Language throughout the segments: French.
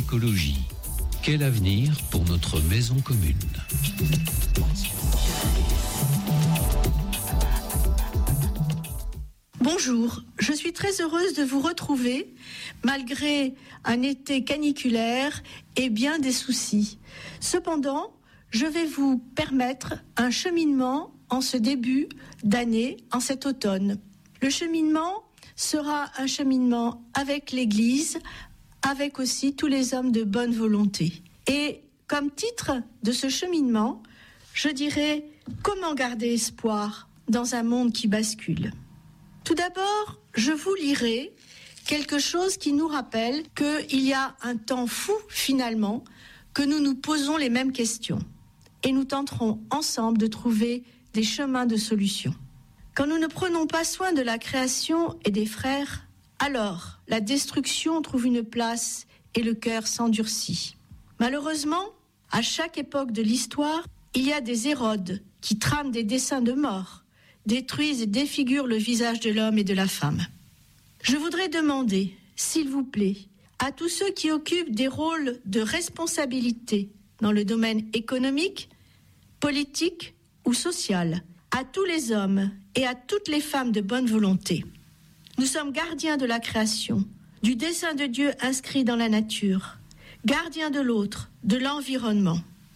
écologie. Quel avenir pour notre maison commune ? Bonjour, je suis très heureuse de vous retrouver malgré un été caniculaire et bien des soucis. Cependant, je vais vous permettre un cheminement en ce début d'année, en cet automne. Le cheminement sera un cheminement avec l'Église, avec aussi tous les hommes de bonne volonté. Et comme titre de ce cheminement, je dirais « Comment garder espoir dans un monde qui bascule ?» Tout d'abord, je vous lirai quelque chose qui nous rappelle qu'il y a un temps fou, finalement, que nous nous posons les mêmes questions. Et nous tenterons ensemble de trouver des chemins de solution. Quand nous ne prenons pas soin de la création et des frères, alors la destruction trouve une place et le cœur s'endurcit. Malheureusement, à chaque époque de l'histoire, il y a des Hérodes qui trament des desseins de mort, détruisent et défigurent le visage de l'homme et de la femme. Je voudrais demander, s'il vous plaît, à tous ceux qui occupent des rôles de responsabilité dans le domaine économique, politique ou social, à tous les hommes et à toutes les femmes de bonne volonté. Nous sommes gardiens de la création, du dessein de Dieu inscrit dans la nature, gardiens de l'autre, de l'environnement.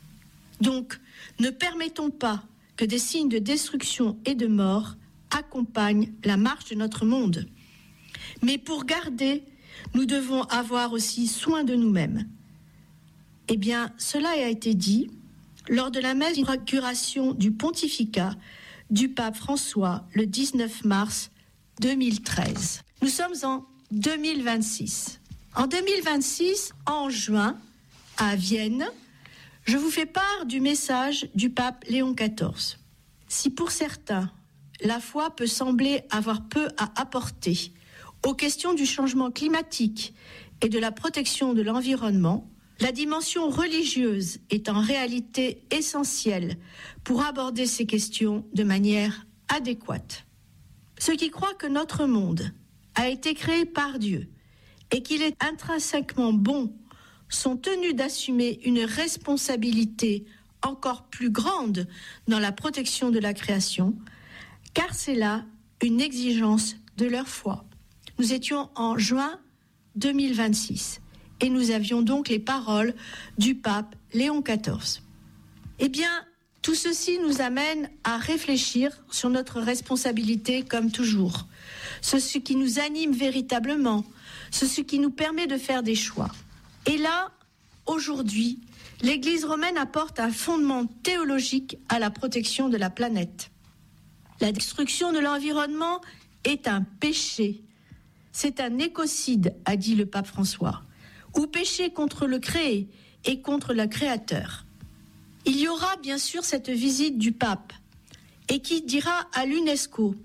Donc, ne permettons pas que des signes de destruction et de mort accompagnent la marche de notre monde. Mais pour garder, nous devons avoir aussi soin de nous-mêmes. Eh bien, cela a été dit lors de la messe d'inauguration du pontificat du pape François le 19 mars 2013. Nous sommes en 2026. En 2026, en juin, à Vienne, je vous fais part du message du pape Léon XIV. Si pour certains, la foi peut sembler avoir peu à apporter aux questions du changement climatique et de la protection de l'environnement, la dimension religieuse est en réalité essentielle pour aborder ces questions de manière adéquate. Ceux qui croient que notre monde a été créé par Dieu et qu'il est intrinsèquement bon sont tenus d'assumer une responsabilité encore plus grande dans la protection de la création, car c'est là une exigence de leur foi. Nous étions en juin 2026 et nous avions donc les paroles du pape Léon XIV. Eh bien, tout ceci nous amène à réfléchir sur notre responsabilité comme toujours, ce qui nous anime véritablement, ce qui nous permet de faire des choix. Et là, aujourd'hui, l'Église romaine apporte un fondement théologique à la protection de la planète. La destruction de l'environnement est un péché. C'est un écocide, a dit le pape François, ou péché contre le créé et contre le créateur. Il y aura bien sûr cette visite du pape, et qui dira à l'UNESCO,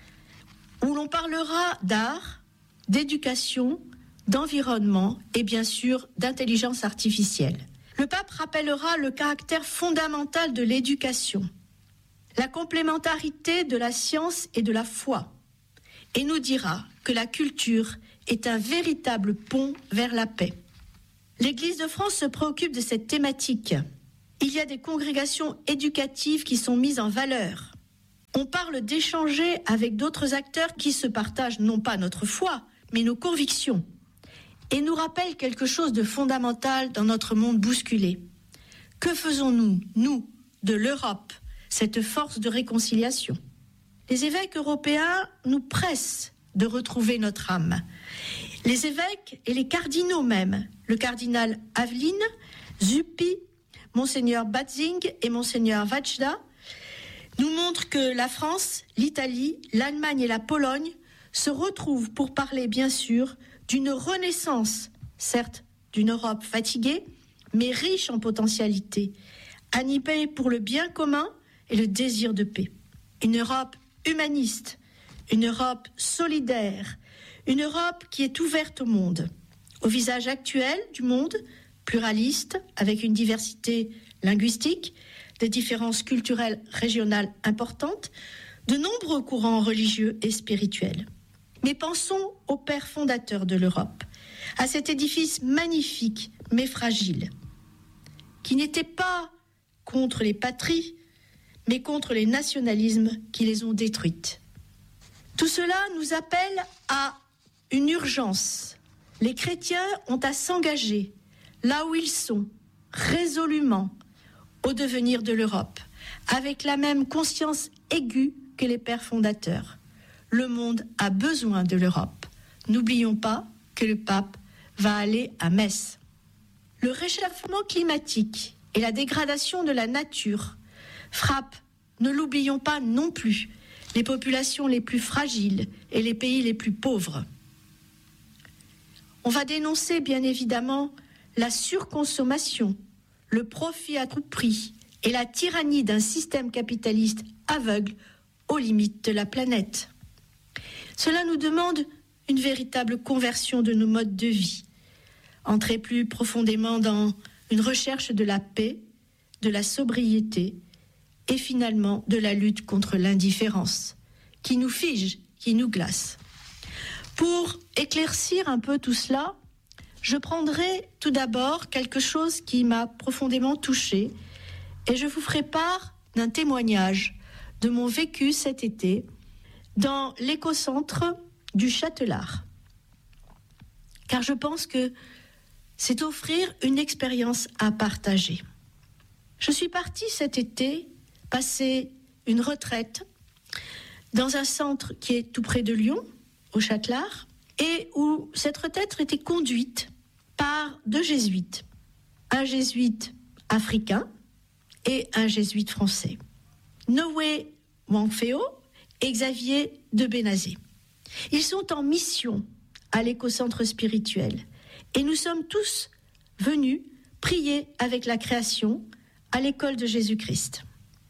où l'on parlera d'art, d'éducation, d'environnement et bien sûr d'intelligence artificielle. Le pape rappellera le caractère fondamental de l'éducation, la complémentarité de la science et de la foi, et nous dira que la culture est un véritable pont vers la paix. L'Église de France se préoccupe de cette thématique. Il y a des congrégations éducatives qui sont mises en valeur. On parle d'échanger avec d'autres acteurs qui se partagent non pas notre foi, mais nos convictions, et nous rappelle quelque chose de fondamental dans notre monde bousculé. Que faisons-nous, nous, de l'Europe, cette force de réconciliation ? Les évêques européens nous pressent de retrouver notre âme. Les évêques et les cardinaux même, le cardinal Aveline, Zuppi, Monseigneur Batzing et Monseigneur Vajda, nous montrent que la France, l'Italie, l'Allemagne et la Pologne se retrouvent pour parler bien sûr d'une renaissance, certes d'une Europe fatiguée, mais riche en potentialités, animée pour le bien commun et le désir de paix. Une Europe humaniste, une Europe solidaire, une Europe qui est ouverte au monde, au visage actuel du monde, pluraliste, avec une diversité linguistique, des différences culturelles régionales importantes, de nombreux courants religieux et spirituels. Mais pensons au père fondateur de l'Europe, à cet édifice magnifique, mais fragile, qui n'était pas contre les patries, mais contre les nationalismes qui les ont détruites. Tout cela nous appelle à une urgence. Les chrétiens ont à s'engager, là où ils sont, résolument, au devenir de l'Europe, avec la même conscience aiguë que les pères fondateurs. Le monde a besoin de l'Europe. N'oublions pas que le pape va aller à Metz. Le réchauffement climatique et la dégradation de la nature frappent, ne l'oublions pas non plus, les populations les plus fragiles et les pays les plus pauvres. On va dénoncer bien évidemment la surconsommation, le profit à tout prix et la tyrannie d'un système capitaliste aveugle aux limites de la planète. Cela nous demande une véritable conversion de nos modes de vie, entrer plus profondément dans une recherche de la paix, de la sobriété et finalement de la lutte contre l'indifférence qui nous fige, qui nous glace. Pour éclaircir un peu tout cela, je prendrai tout d'abord quelque chose qui m'a profondément touchée et je vous ferai part d'un témoignage de mon vécu cet été dans l'écocentre du Châtelard. Car je pense que c'est offrir une expérience à partager. Je suis partie cet été passer une retraite dans un centre qui est tout près de Lyon, au Châtelard, et où cette retraite était conduite par deux jésuites, un jésuite africain et un jésuite français, Noé Wangfeo et Xavier de Bénazé. Ils sont en mission à l'écocentre spirituel et nous sommes tous venus prier avec la création à l'école de Jésus-Christ.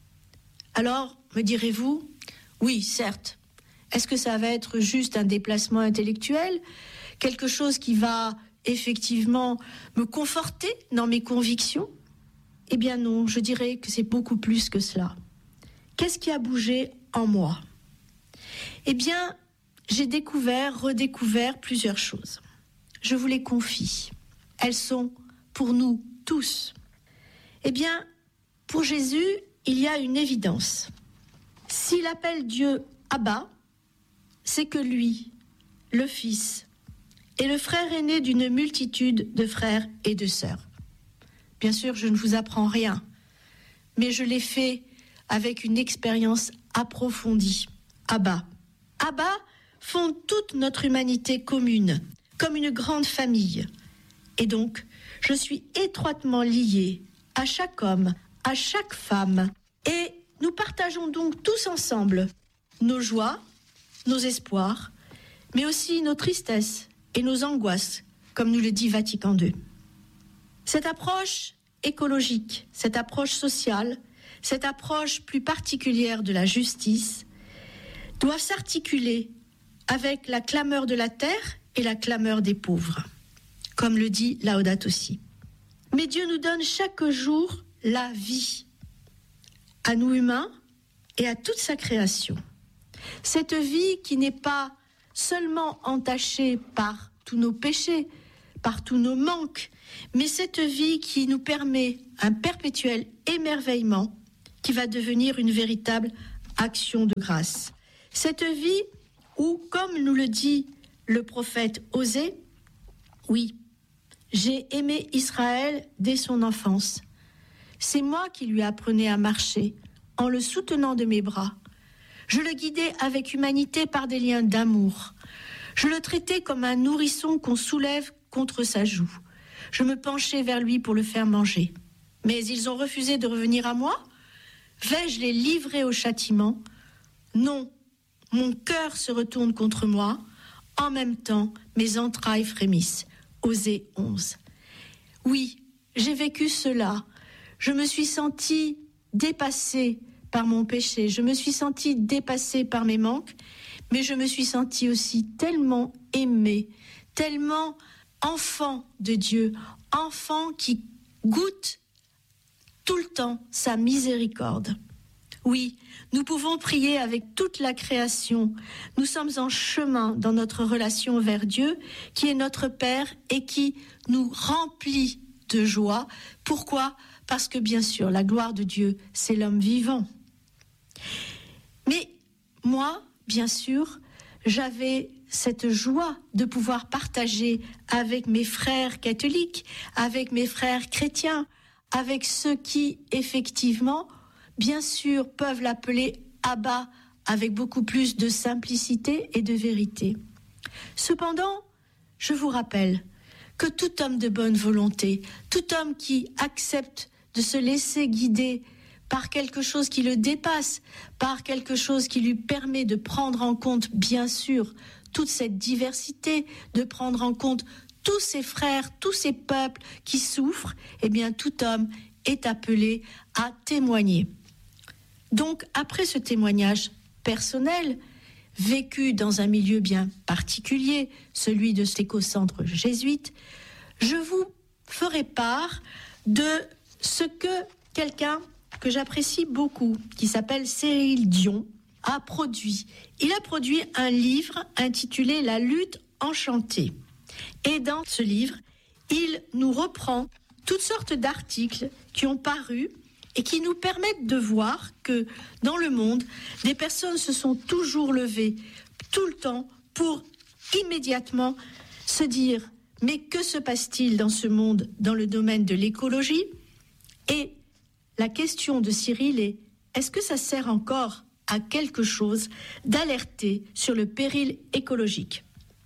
Alors, me direz-vous, oui, certes, est-ce que ça va être juste un déplacement intellectuel, quelque chose qui va effectivement me conforter dans mes convictions ? Eh bien non, je dirais que c'est beaucoup plus que cela. Qu'est-ce qui a bougé en moi ? Eh bien, j'ai redécouvert plusieurs choses. Je vous les confie. Elles sont pour nous tous. Eh bien, pour Jésus, il y a une évidence. S'il appelle Dieu Abba, c'est que lui, le Fils, est le frère aîné d'une multitude de frères et de sœurs. Bien sûr, je ne vous apprends rien, mais je l'ai fait avec une expérience approfondie. Abba. Abba fonde toute notre humanité commune, comme une grande famille. Et donc, je suis étroitement liée à chaque homme, à chaque femme. Et nous partageons donc tous ensemble nos joies, nos espoirs, mais aussi nos tristesses et nos angoisses, comme nous le dit Vatican II. Cette approche écologique, cette approche sociale, cette approche plus particulière de la justice doivent s'articuler avec la clameur de la terre et la clameur des pauvres, comme le dit Laudato Si. Mais Dieu nous donne chaque jour la vie, à nous humains et à toute sa création. Cette vie qui n'est pas seulement entachée par tous nos péchés, par tous nos manques, mais cette vie qui nous permet un perpétuel émerveillement qui va devenir une véritable action de grâce. Cette vie où, comme nous le dit le prophète Osée, oui, j'ai aimé Israël dès son enfance. C'est moi qui lui apprenais à marcher en le soutenant de mes bras. Je le guidais avec humanité par des liens d'amour. Je le traitais comme un nourrisson qu'on soulève contre sa joue. Je me penchais vers lui pour le faire manger. Mais ils ont refusé de revenir à moi ? Vais-je les livrer au châtiment ? Non, mon cœur se retourne contre moi. En même temps, mes entrailles frémissent. Osée 11. Oui, j'ai vécu cela. Je me suis sentie dépassée par mon péché. Je me suis sentie dépassée par mes manques. Mais je me suis sentie aussi tellement aimée, tellement enfant de Dieu, enfant qui goûte tout le temps sa miséricorde. Oui, nous pouvons prier avec toute la création. Nous sommes en chemin dans notre relation vers Dieu, qui est notre Père et qui nous remplit de joie. Pourquoi ? Parce que bien sûr, la gloire de Dieu, c'est l'homme vivant. Mais moi, bien sûr, j'avais cette joie de pouvoir partager avec mes frères catholiques, avec mes frères chrétiens, avec ceux qui, effectivement, bien sûr, peuvent l'appeler Abba avec beaucoup plus de simplicité et de vérité. Cependant, je vous rappelle que tout homme de bonne volonté, tout homme qui accepte de se laisser guider par quelque chose qui le dépasse, par quelque chose qui lui permet de prendre en compte, bien sûr, toute cette diversité, de prendre en compte tous ses frères, tous ces peuples qui souffrent, eh bien, tout homme est appelé à témoigner. Donc, après ce témoignage personnel, vécu dans un milieu bien particulier, celui de cet écocentre jésuite, je vous ferai part de ce que quelqu'un que j'apprécie beaucoup, qui s'appelle Cyril Dion, a produit. Il a produit un livre intitulé « La lutte enchantée ». Et dans ce livre, il nous reprend toutes sortes d'articles qui ont paru et qui nous permettent de voir que dans le monde, des personnes se sont toujours levées tout le temps pour immédiatement se dire « Mais que se passe-t-il dans ce monde dans le domaine de l'écologie ?» Et la question de Cyril est « Est-ce que ça sert encore à quelque chose d'alerter sur le péril écologique ?»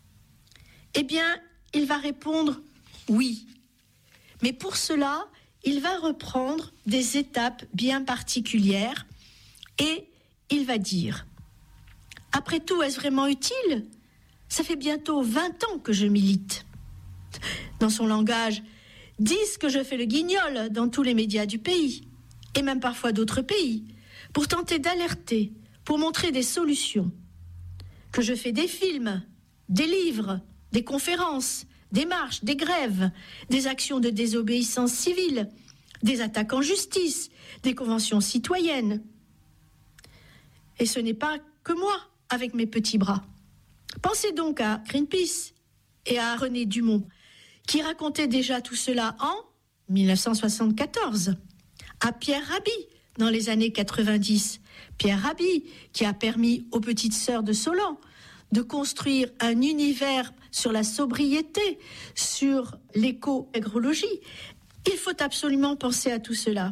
Eh bien, il va répondre « Oui ». Mais pour cela, il va reprendre des étapes bien particulières et il va dire « Après tout, est-ce vraiment utile ? Ça fait bientôt 20 ans que je milite. » Dans son langage, disent que je fais le guignol dans tous les médias du pays, et même parfois d'autres pays, pour tenter d'alerter, pour montrer des solutions. Que je fais des films, des livres, des conférences, des marches, des grèves, des actions de désobéissance civile, des attaques en justice, des conventions citoyennes. Et ce n'est pas que moi, avec mes petits bras. Pensez donc à Greenpeace et à René Dumont, qui racontait déjà tout cela en 1974, à Pierre Rabhi dans les années 90. Pierre Rabhi qui a permis aux petites sœurs de Solan de construire un univers sur la sobriété, sur l'éco-agrologie. Il faut absolument penser à tout cela.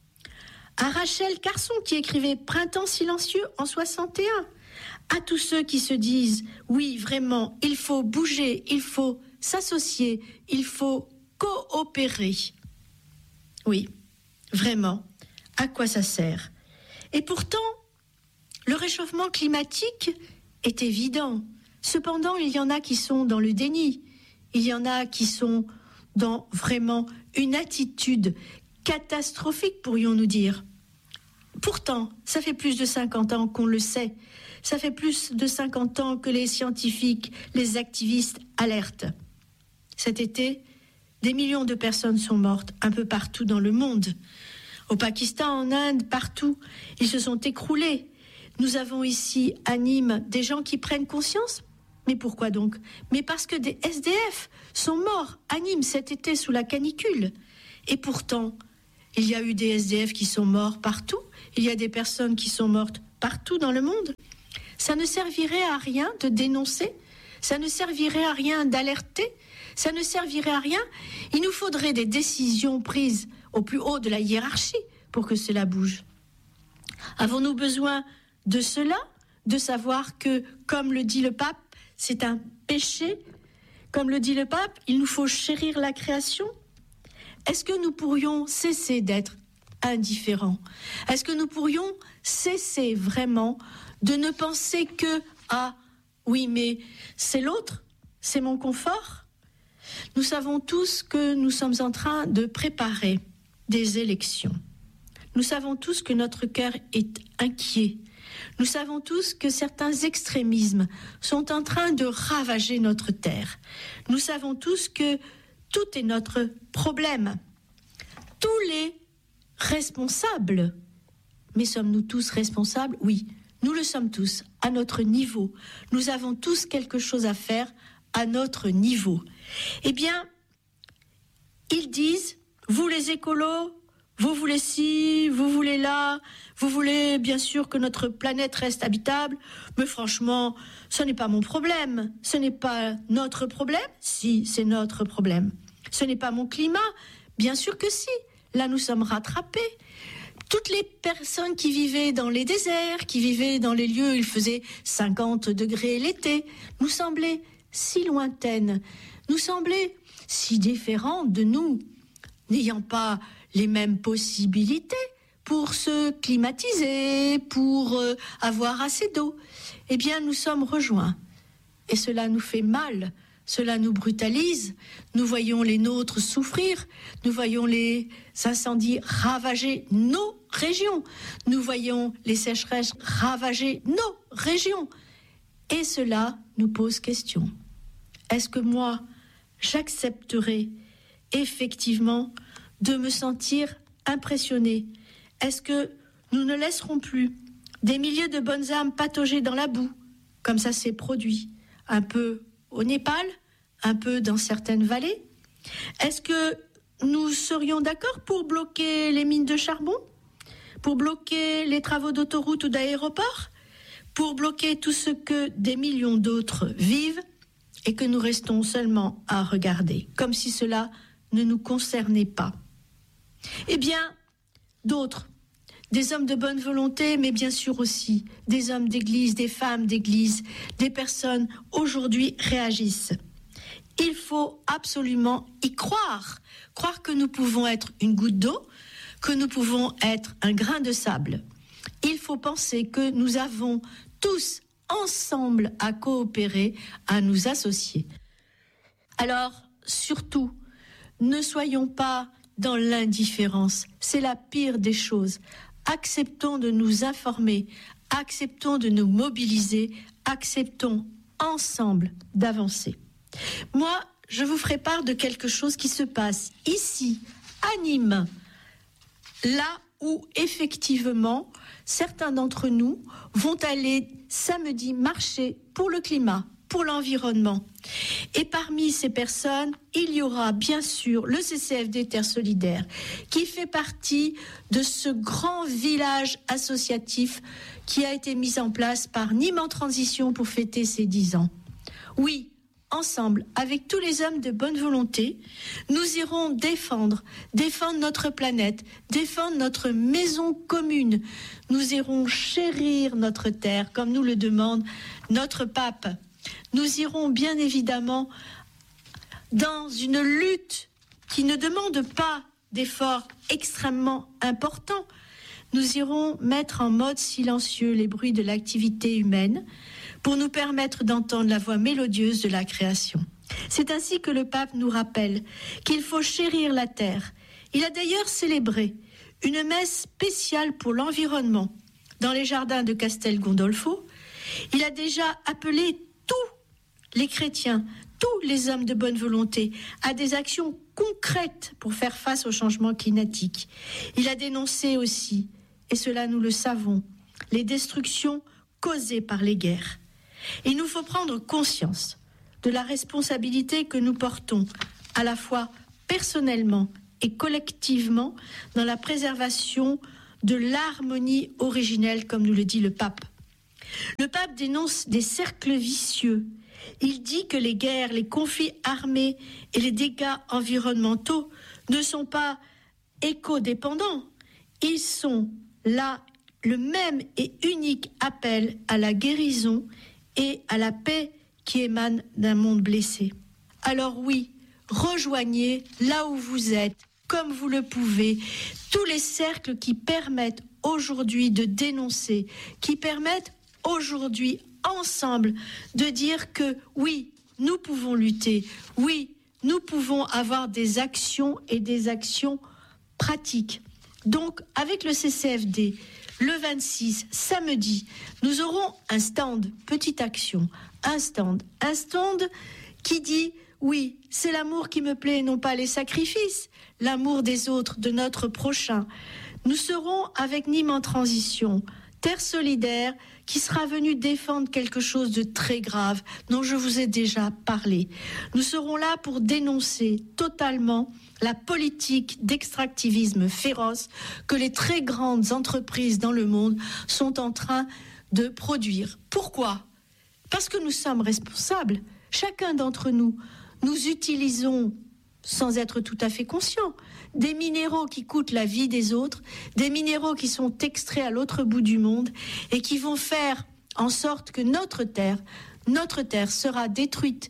À Rachel Carson qui écrivait Printemps silencieux en 61. À tous ceux qui se disent oui, vraiment, il faut bouger, il faut s'associer, il faut coopérer. Oui, vraiment, à quoi ça sert ? Et pourtant, le réchauffement climatique est évident. Cependant, il y en a qui sont dans le déni. Il y en a qui sont dans vraiment une attitude catastrophique, pourrions-nous dire. Pourtant, ça fait plus de 50 ans qu'on le sait. Ça fait plus de 50 ans que les scientifiques, les activistes alertent. Cet été, des millions de personnes sont mortes un peu partout dans le monde. Au Pakistan, en Inde, partout, ils se sont écroulés. Nous avons ici à Nîmes des gens qui prennent conscience. Mais pourquoi donc ? Mais parce que des SDF sont morts à Nîmes cet été sous la canicule. Et pourtant, il y a eu des SDF qui sont morts partout. Il y a des personnes qui sont mortes partout dans le monde. Ça ne servirait à rien de dénoncer. Ça ne servirait à rien d'alerter. Ça ne servirait à rien. Il nous faudrait des décisions prises au plus haut de la hiérarchie pour que cela bouge. Avons-nous besoin de cela ? De savoir que, comme le dit le pape, c'est un péché. Comme le dit le pape, il nous faut chérir la création. Est-ce que nous pourrions cesser d'être indifférents ? Est-ce que nous pourrions cesser vraiment de ne penser que « Ah, oui, mais c'est l'autre, c'est mon confort ». Nous savons tous que nous sommes en train de préparer des élections. Nous savons tous que notre cœur est inquiet. Nous savons tous que certains extrémismes sont en train de ravager notre terre. Nous savons tous que tout est notre problème. Tous les responsables, mais sommes-nous tous responsables ? Oui, nous le sommes tous, à notre niveau. Nous avons tous quelque chose à faire à notre niveau. Eh bien, ils disent vous les écolos, vous voulez ci, vous voulez là, vous voulez bien sûr que notre planète reste habitable, mais franchement, ce n'est pas mon problème, ce n'est pas notre problème, si, c'est notre problème. Ce n'est pas mon climat, bien sûr que si, là nous sommes rattrapés. Toutes les personnes qui vivaient dans les déserts, qui vivaient dans les lieux où il faisait 50 degrés l'été, nous semblaient si lointaines, nous semblaient si différentes de nous, n'ayant pas les mêmes possibilités pour se climatiser, pour avoir assez d'eau. Eh bien, nous sommes rejoints. Et cela nous fait mal, cela nous brutalise. Nous voyons les nôtres souffrir, nous voyons les incendies ravager nos régions, nous voyons les sécheresses ravager nos régions. Et cela nous pose question. Est-ce que moi, j'accepterai effectivement de me sentir impressionné? Est-ce que nous ne laisserons plus des milliers de bonnes âmes patauger dans la boue, comme ça s'est produit un peu au Népal, un peu dans certaines vallées? Est-ce que nous serions d'accord pour bloquer les mines de charbon, pour bloquer les travaux d'autoroute ou d'aéroport, pour bloquer tout ce que des millions d'autres vivent et que nous restons seulement à regarder, comme si cela ne nous concernait pas? Eh bien, d'autres, des hommes de bonne volonté, mais bien sûr aussi des hommes d'église, des femmes d'église, des personnes aujourd'hui réagissent. Il faut absolument y croire, croire que nous pouvons être une goutte d'eau, que nous pouvons être un grain de sable. Il faut penser que nous avons tous ensemble à coopérer, à nous associer. Alors, surtout, ne soyons pas dans l'indifférence, c'est la pire des choses. Acceptons de nous informer, acceptons de nous mobiliser, acceptons ensemble d'avancer. Moi, je vous ferai part de quelque chose qui se passe ici, à Nîmes, là où effectivement certains d'entre nous vont aller samedi marcher pour le climat, pour l'environnement. Et parmi ces personnes, il y aura bien sûr le CCFD Terre Solidaire, qui fait partie de ce grand village associatif qui a été mis en place par Nîmes en Transition pour fêter ses 10 ans. Oui, ensemble, avec tous les hommes de bonne volonté, nous irons défendre notre planète, défendre notre maison commune. Nous irons chérir notre terre, comme nous le demande notre pape. Nous irons bien évidemment dans une lutte qui ne demande pas d'efforts extrêmement importants. Nous irons mettre en mode silencieux les bruits de l'activité humaine pour nous permettre d'entendre la voix mélodieuse de la création. C'est ainsi que le pape nous rappelle qu'il faut chérir la terre. Il a d'ailleurs célébré une messe spéciale pour l'environnement dans les jardins de Castel Gandolfo. Il a déjà appelé tous les chrétiens, tous les hommes de bonne volonté à des actions concrètes pour faire face au changement climatique. Il a dénoncé aussi, et cela nous le savons, les destructions causées par les guerres. Il nous faut prendre conscience de la responsabilité que nous portons à la fois personnellement et collectivement dans la préservation de l'harmonie originelle, comme nous le dit le pape. Le pape dénonce des cercles vicieux. Il dit que les guerres, les conflits armés et les dégâts environnementaux ne sont pas éco-dépendants. Ils sont là le même et unique appel à la guérison et à la paix qui émane d'un monde blessé. Alors oui, rejoignez là où vous êtes, comme vous le pouvez, tous les cercles qui permettent aujourd'hui de dénoncer, qui permettent aujourd'hui ensemble de dire que oui, nous pouvons lutter, oui, nous pouvons avoir des actions et des actions pratiques. Donc, avec le CCFD, le 26, samedi, nous aurons un stand, petite action, un stand qui dit oui, c'est l'amour qui me plaît, non pas les sacrifices, l'amour des autres, de notre prochain. Nous serons avec Nîmes en Transition, Terre solidaire qui sera venue défendre quelque chose de très grave dont je vous ai déjà parlé. Nous serons là pour dénoncer totalement la politique d'extractivisme féroce que les très grandes entreprises dans le monde sont en train de produire. Pourquoi ? Parce que nous sommes responsables. Chacun d'entre nous, nous utilisons, sans être tout à fait conscients, des minéraux qui coûtent la vie des autres, des minéraux qui sont extraits à l'autre bout du monde et qui vont faire en sorte que notre terre sera détruite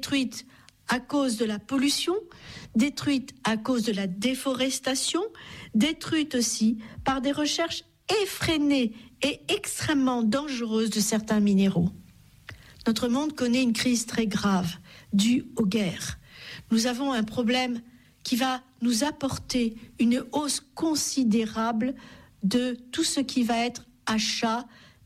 à cause de la pollution, détruite à cause de la déforestation, détruite aussi par des recherches effrénées et extrêmement dangereuses de certains minéraux. Notre monde connaît une crise très grave due aux guerres. Nous avons un problème qui va nous apporter une hausse considérable de tout ce qui va être achat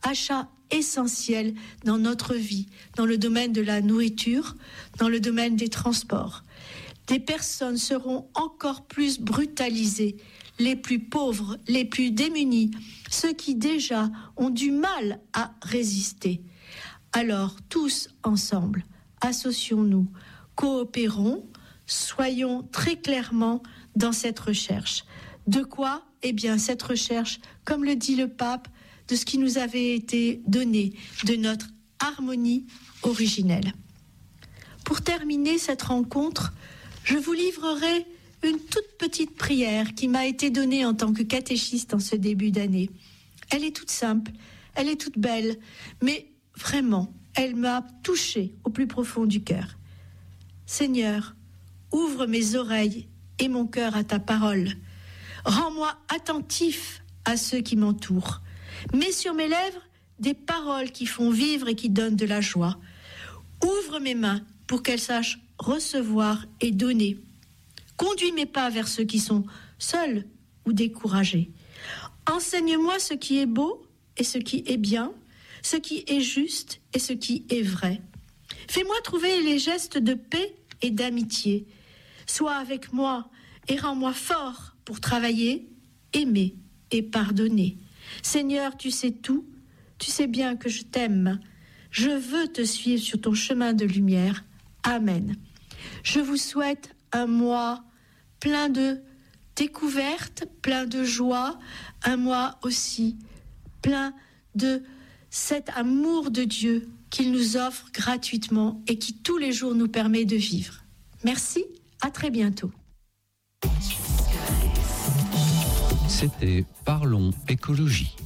essentiel dans notre vie, dans le domaine de la nourriture, dans le domaine des transports. Des personnes seront encore plus brutalisées, les plus pauvres, les plus démunis, ceux qui déjà ont du mal à résister. Alors, tous ensemble, associons-nous, coopérons, soyons très clairement dans cette recherche. De quoi ? Eh bien, cette recherche, comme le dit le pape, de ce qui nous avait été donné, de notre harmonie originelle. Pour terminer cette rencontre, je vous livrerai une toute petite prière qui m'a été donnée en tant que catéchiste en ce début d'année. Elle est toute simple, elle est toute belle, mais vraiment, elle m'a touchée au plus profond du cœur. Seigneur, ouvre mes oreilles et mon cœur à ta parole. Rends-moi attentif à ceux qui m'entourent. Mets sur mes lèvres des paroles qui font vivre et qui donnent de la joie. Ouvre mes mains pour qu'elles sachent recevoir et donner. Conduis mes pas vers ceux qui sont seuls ou découragés. Enseigne-moi ce qui est beau et ce qui est bien, ce qui est juste et ce qui est vrai. Fais-moi trouver les gestes de paix et d'amitié. Sois avec moi et rends-moi fort pour travailler, aimer et pardonner. Seigneur, tu sais tout, tu sais bien que je t'aime. Je veux te suivre sur ton chemin de lumière. Amen. Je vous souhaite un mois plein de découvertes, plein de joie, un mois aussi plein de cet amour de Dieu qu'il nous offre gratuitement et qui tous les jours nous permet de vivre. Merci, à très bientôt. C'était Parlons écologie.